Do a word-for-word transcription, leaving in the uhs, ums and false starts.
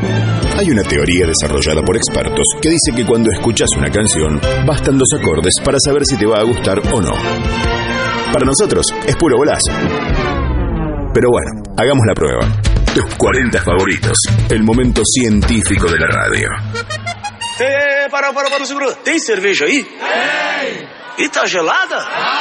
Hay una teoría desarrollada por expertos que dice que cuando escuchas una canción, bastan dos acordes para saber si te va a gustar o no. Para nosotros es puro golazo. Pero bueno, hagamos la prueba. Tus cuarenta favoritos. El momento científico de la radio. Eh, para, para, para, segura. Tem cerveja aí? Tem. E tá gelada?